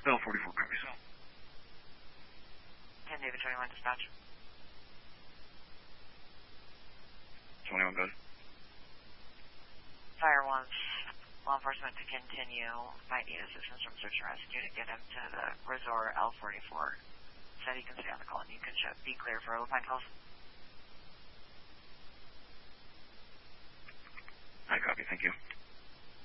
L44, copy, so. 10 David 21 dispatch. 21, good. Fire wants law enforcement to continue. Might need assistance from search and rescue to get him to the resort L44. Said he can stay on the call and you can be clear for Alpine calls. I copy, thank you.